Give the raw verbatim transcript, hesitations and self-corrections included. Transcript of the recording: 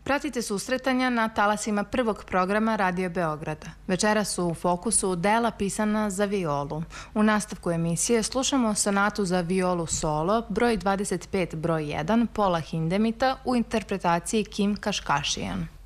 Pratite susretanja na talasima prvog programa Radio Beograda. Večera su u fokusu dela pisana za violu. U nastavku emisije slušamo sonatu za violu solo, broj dvadeset pet broj jedan, Paula Hindemita u interpretaciji Kim Kashkashian.